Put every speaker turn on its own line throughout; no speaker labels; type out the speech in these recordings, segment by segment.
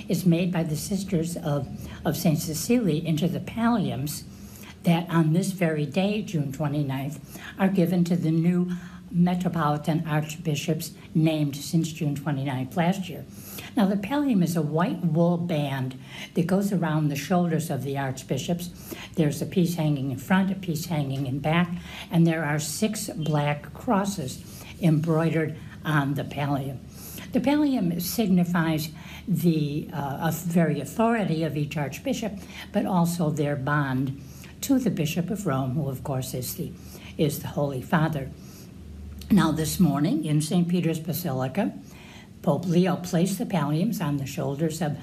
is made by the Sisters of St. Cecilia into the palliums that on this very day, June 29th, are given to the new Metropolitan Archbishops named since June 29th last year. Now, the pallium is a white wool band that goes around the shoulders of the archbishops. There's a piece hanging in front, a piece hanging in back, and there are 6 black crosses embroidered on the pallium. The pallium signifies the very authority of each archbishop, but also their bond to the Bishop of Rome, who, of course, is the Holy Father. Now, this morning in St. Peter's Basilica, Pope Leo placed the palliums on the shoulders of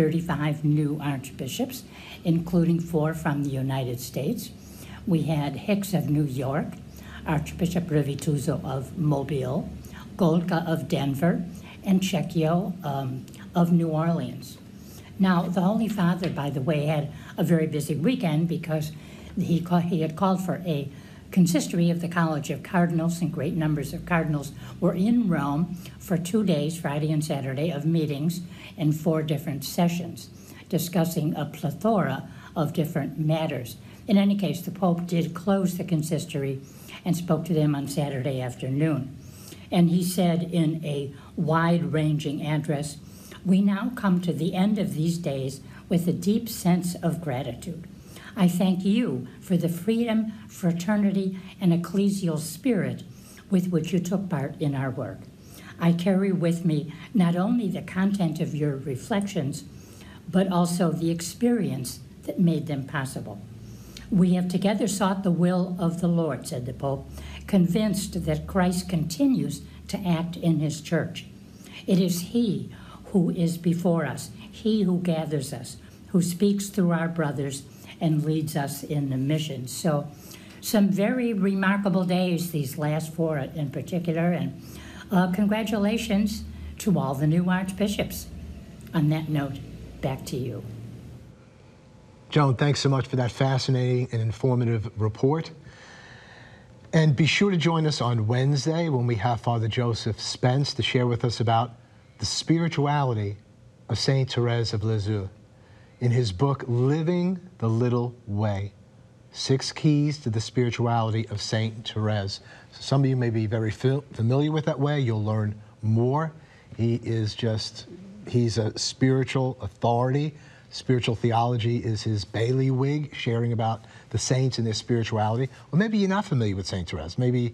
35 new archbishops, including 4 from the United States. We had Hicks of New York, Archbishop Rivituso of Mobile, Golka of Denver, and Cecchio of New Orleans. Now, the Holy Father, by the way, had a very busy weekend because he had called for a consistory of the College of Cardinals, and great numbers of cardinals were in Rome for 2 days, Friday and Saturday, of meetings and 4 different sessions discussing a plethora of different matters. In any case, the Pope did close the consistory and spoke to them on Saturday afternoon. And he said in a wide-ranging address, "We now come to the end of these days with a deep sense of gratitude. I thank you for the freedom, fraternity, and ecclesial spirit with which you took part in our work. I carry with me not only the content of your reflections, but also the experience that made them possible. We have together sought the will of the Lord," said the Pope, convinced that Christ continues to act in his church. It is he who is before us, he who gathers us, who speaks through our brothers and leads us in the mission. So some very remarkable days, these last 4 in particular, and congratulations to all the new archbishops. On that note, back to you.
Joan, thanks so much for that fascinating and informative report. And be sure to join us on Wednesday when we have Father Joseph Spence to share with us about the spirituality of Saint Therese of Lisieux. In his book, Living the Little Way, 6 Keys to the Spirituality of Saint Therese. So some of you may be very familiar with that way. You'll learn more. He's a spiritual authority. Spiritual theology is his bailiwick, sharing about the saints and their spirituality. Or maybe you're not familiar with Saint Therese. Maybe,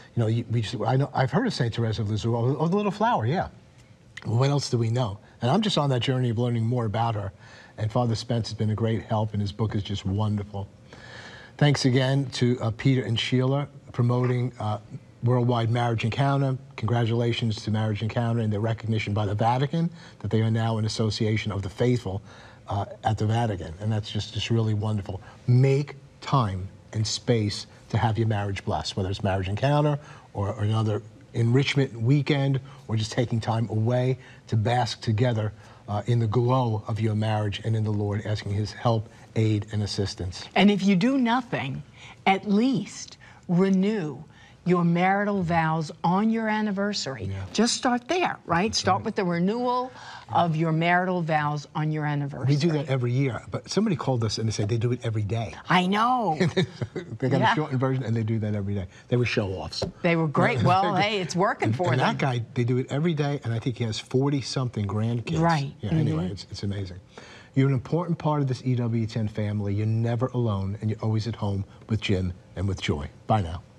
I've heard of Saint Therese of Lisieux, of the Little Flower, yeah. Well, what else do we know? And I'm just on that journey of learning more about her. And Father Spence has been a great help, and his book is just wonderful. Thanks again to Peter and Sheila promoting Worldwide Marriage Encounter. Congratulations to Marriage Encounter and their recognition by the Vatican that they are now an association of the faithful at the Vatican. And that's just really wonderful. Make time and space to have your marriage blessed, whether it's Marriage Encounter or another enrichment weekend, or just taking time away to bask together in the glow of your marriage and in the Lord, asking his help, aid, and assistance.
And if you do nothing, at least renew your marital vows on your anniversary. Yeah. Just start there, right? That's start with the renewal of your marital vows on your anniversary.
We do that every year, but somebody called us and they said they do it every day.
I know.
They got a shortened version and they do that every day. They were show-offs.
They were great. Well, hey, it's working for them.
And that guy, they do it every day, and I think he has 40-something grandkids.
Right.
Yeah, anyway, it's amazing. You're an important part of this EWTN family. You're never alone, and you're always at home with Jim and with Joy. Bye now.